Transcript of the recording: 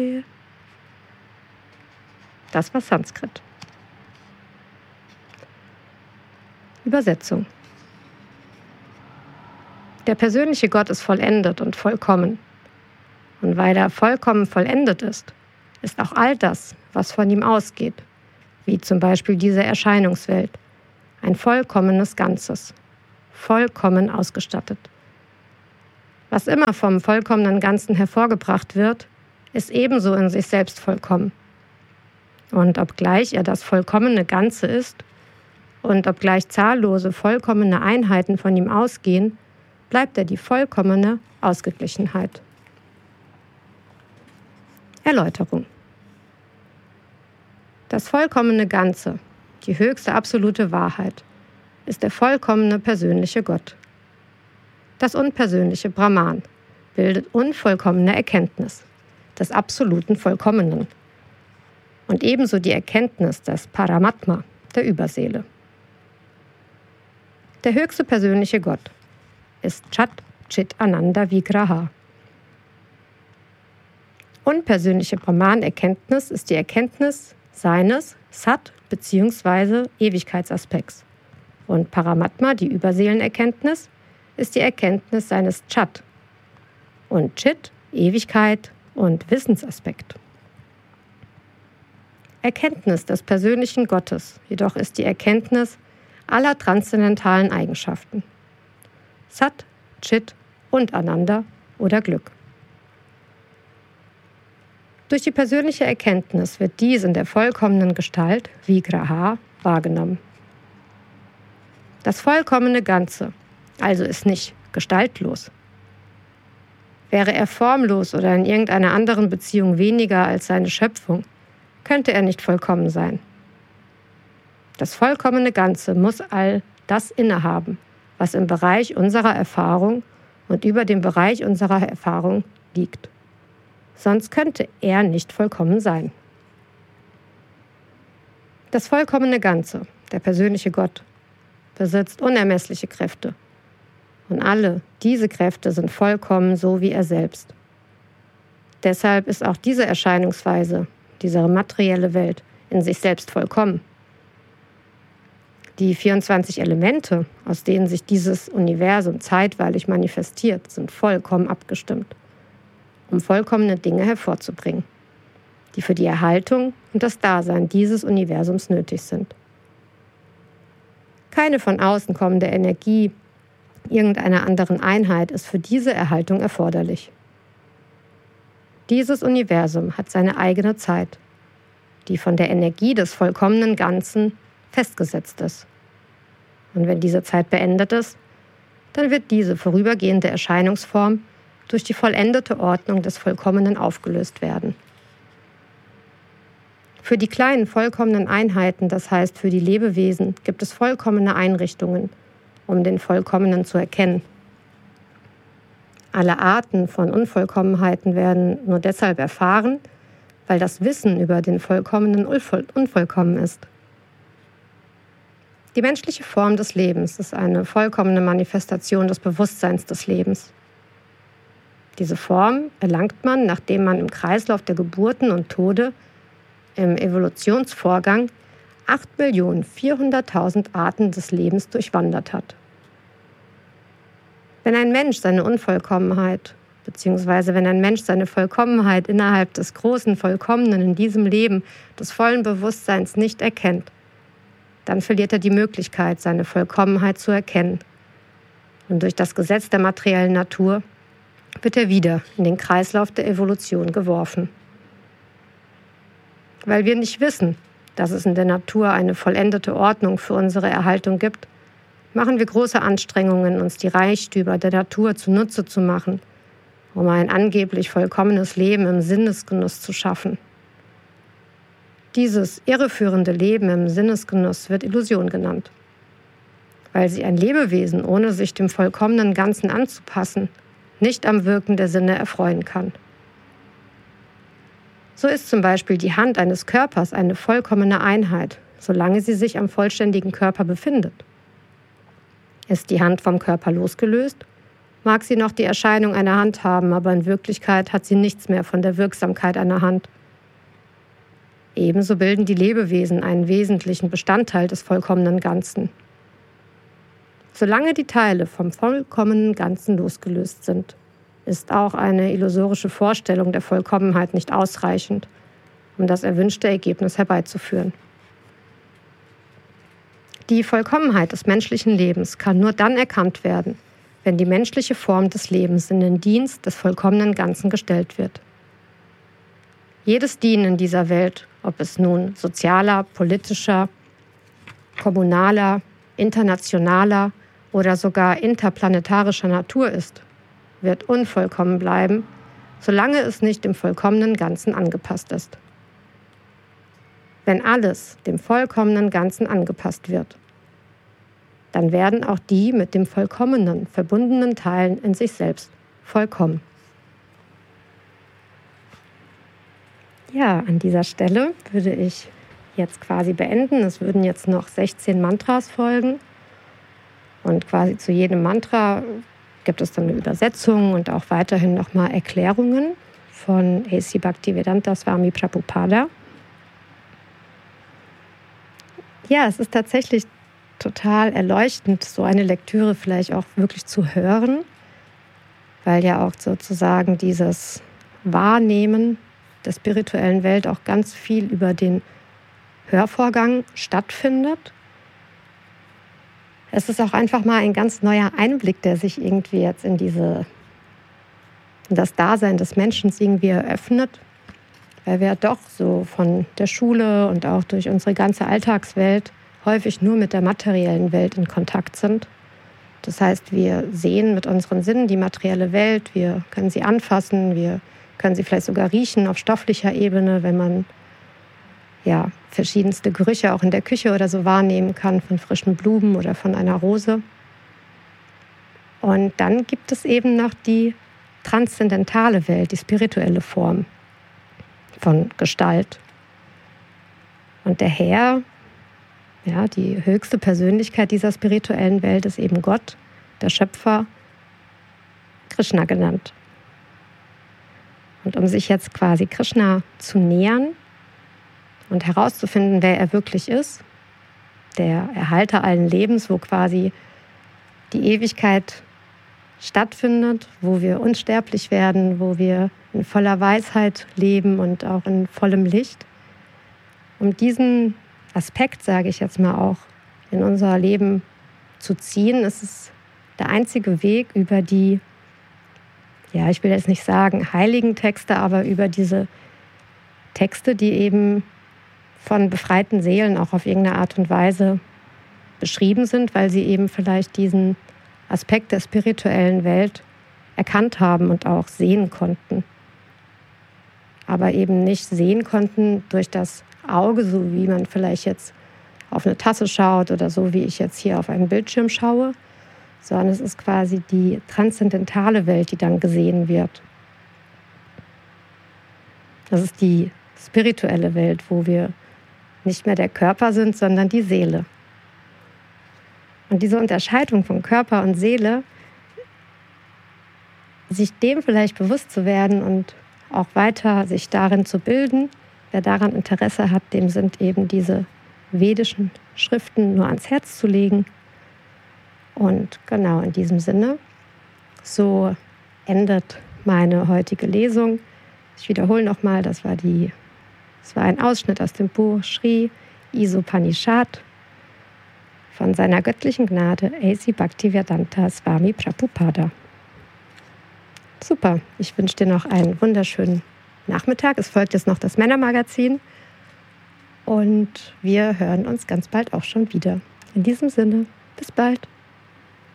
Das war Sanskrit. Übersetzung. Der persönliche Gott ist vollendet und vollkommen. Und weil er vollkommen vollendet ist auch all das, was von ihm ausgeht, wie zum Beispiel diese Erscheinungswelt, ein vollkommenes Ganzes, vollkommen ausgestattet. Was immer vom vollkommenen Ganzen hervorgebracht wird, ist ebenso in sich selbst vollkommen. Und obgleich er das vollkommene Ganze ist und obgleich zahllose vollkommene Einheiten von ihm ausgehen, bleibt er die vollkommene Ausgeglichenheit. Erläuterung. Das vollkommene Ganze, die höchste absolute Wahrheit, ist der vollkommene persönliche Gott. Das unpersönliche Brahman bildet unvollkommene Erkenntnis des absoluten Vollkommenen und ebenso die Erkenntnis des Paramatma, der Überseele. Der höchste persönliche Gott ist Chat Chit Ananda Vigraha. Unpersönliche Brahman-Erkenntnis ist die Erkenntnis seines Sat bzw. Ewigkeitsaspekts. Und Paramatma, die Überseelenerkenntnis, ist die Erkenntnis seines Chat. Und Chit, Ewigkeit und Wissensaspekt. Erkenntnis des persönlichen Gottes jedoch ist die Erkenntnis aller transzendentalen Eigenschaften. Sat, Chit und Ananda oder Glück. Durch die persönliche Erkenntnis wird dies in der vollkommenen Gestalt, Vigraha, wahrgenommen. Das vollkommene Ganze also ist nicht gestaltlos. Wäre er formlos oder in irgendeiner anderen Beziehung weniger als seine Schöpfung, könnte er nicht vollkommen sein. Das vollkommene Ganze muss all das innehaben, was im Bereich unserer Erfahrung und über dem Bereich unserer Erfahrung liegt. Sonst könnte er nicht vollkommen sein. Das vollkommene Ganze, der persönliche Gott, besitzt unermessliche Kräfte. Und alle diese Kräfte sind vollkommen so wie er selbst. Deshalb ist auch diese Erscheinungsweise, diese materielle Welt, in sich selbst vollkommen. Die 24 Elemente, aus denen sich dieses Universum zeitweilig manifestiert, sind vollkommen abgestimmt, um vollkommene Dinge hervorzubringen, die für die Erhaltung und das Dasein dieses Universums nötig sind. Keine von außen kommende Energie irgendeiner anderen Einheit ist für diese Erhaltung erforderlich. Dieses Universum hat seine eigene Zeit, die von der Energie des vollkommenen Ganzen festgesetzt ist. Und wenn diese Zeit beendet ist, dann wird diese vorübergehende Erscheinungsform durch die vollendete Ordnung des Vollkommenen aufgelöst werden. Für die kleinen vollkommenen Einheiten, das heißt für die Lebewesen, gibt es vollkommene Einrichtungen, um den Vollkommenen zu erkennen. Alle Arten von Unvollkommenheiten werden nur deshalb erfahren, weil das Wissen über den Vollkommenen unvollkommen ist. Die menschliche Form des Lebens ist eine vollkommene Manifestation des Bewusstseins des Lebens. Diese Form erlangt man, nachdem man im Kreislauf der Geburten und Tode im Evolutionsvorgang 8.400.000 Arten des Lebens durchwandert hat. Wenn ein Mensch seine Unvollkommenheit, beziehungsweise wenn ein Mensch seine Vollkommenheit innerhalb des großen Vollkommenen in diesem Leben des vollen Bewusstseins nicht erkennt, dann verliert er die Möglichkeit, seine Vollkommenheit zu erkennen. Und durch das Gesetz der materiellen Natur wird er wieder in den Kreislauf der Evolution geworfen. Weil wir nicht wissen, dass es in der Natur eine vollendete Ordnung für unsere Erhaltung gibt, machen wir große Anstrengungen, uns die Reichtümer der Natur zunutze zu machen, um ein angeblich vollkommenes Leben im Sinnesgenuss zu schaffen. Dieses irreführende Leben im Sinnesgenuss wird Illusion genannt, weil sie ein Lebewesen, ohne sich dem vollkommenen Ganzen anzupassen, nicht am Wirken der Sinne erfreuen kann. So ist zum Beispiel die Hand eines Körpers eine vollkommene Einheit, solange sie sich am vollständigen Körper befindet. Ist die Hand vom Körper losgelöst, mag sie noch die Erscheinung einer Hand haben, aber in Wirklichkeit hat sie nichts mehr von der Wirksamkeit einer Hand. Ebenso bilden die Lebewesen einen wesentlichen Bestandteil des vollkommenen Ganzen. Solange die Teile vom vollkommenen Ganzen losgelöst sind, ist auch eine illusorische Vorstellung der Vollkommenheit nicht ausreichend, um das erwünschte Ergebnis herbeizuführen. Die Vollkommenheit des menschlichen Lebens kann nur dann erkannt werden, wenn die menschliche Form des Lebens in den Dienst des vollkommenen Ganzen gestellt wird. Jedes Dienen in dieser Welt, ob es nun sozialer, politischer, kommunaler, internationaler oder sogar interplanetarischer Natur ist, wird unvollkommen bleiben, solange es nicht dem vollkommenen Ganzen angepasst ist. Wenn alles dem vollkommenen Ganzen angepasst wird, dann werden auch die mit dem Vollkommenen verbundenen Teilen in sich selbst vollkommen. Ja, an dieser Stelle würde ich jetzt quasi beenden. Es würden jetzt noch 16 Mantras folgen. Und quasi zu jedem Mantra gibt es dann eine Übersetzung und auch weiterhin nochmal Erklärungen von A.C. Bhaktivedanta Swami Prabhupada. Ja, es ist tatsächlich total erleuchtend, so eine Lektüre vielleicht auch wirklich zu hören, weil ja auch sozusagen dieses Wahrnehmen der spirituellen Welt auch ganz viel über den Hörvorgang stattfindet. Es ist auch einfach mal ein ganz neuer Einblick, der sich irgendwie jetzt in das Dasein des Menschen irgendwie eröffnet, weil wir doch so von der Schule und auch durch unsere ganze Alltagswelt häufig nur mit der materiellen Welt in Kontakt sind. Das heißt, wir sehen mit unseren Sinnen die materielle Welt, wir können sie anfassen, wir können sie vielleicht sogar riechen auf stofflicher Ebene, wenn man verschiedenste Gerüche auch in der Küche oder so wahrnehmen kann, von frischen Blumen oder von einer Rose. Und dann gibt es eben noch die transzendentale Welt, die spirituelle Form von Gestalt. Und der Herr, die höchste Persönlichkeit dieser spirituellen Welt ist eben Gott, der Schöpfer, Krishna genannt. Und um sich jetzt quasi Krishna zu nähern und herauszufinden, wer er wirklich ist, der Erhalter allen Lebens, wo quasi die Ewigkeit stattfindet, wo wir unsterblich werden, wo wir in voller Weisheit leben und auch in vollem Licht. Um diesen Aspekt, sage ich jetzt mal, auch in unser Leben zu ziehen, ist es der einzige Weg über die, ich will jetzt nicht sagen heiligen Texte, aber über diese Texte, die eben von befreiten Seelen auch auf irgendeine Art und Weise beschrieben sind, weil sie eben vielleicht diesen Aspekt der spirituellen Welt erkannt haben und auch sehen konnten. Aber eben nicht sehen konnten durch das Auge, so wie man vielleicht jetzt auf eine Tasse schaut oder so wie ich jetzt hier auf einen Bildschirm schaue, sondern es ist quasi die transzendentale Welt, die dann gesehen wird. Das ist die spirituelle Welt, wo wir nicht mehr der Körper sind, sondern die Seele. Und diese Unterscheidung von Körper und Seele, sich dem vielleicht bewusst zu werden und auch weiter sich darin zu bilden, wer daran Interesse hat, dem sind eben diese vedischen Schriften nur ans Herz zu legen. Und genau in diesem Sinne, so endet meine heutige Lesung. Ich wiederhole nochmal, das war ein Ausschnitt aus dem Buch Sri Isopanishad von seiner göttlichen Gnade A.C. Bhaktivedanta Swami Prabhupada. Super, ich wünsche dir noch einen wunderschönen Nachmittag. Es folgt jetzt noch das Männermagazin und wir hören uns ganz bald auch schon wieder. In diesem Sinne, bis bald.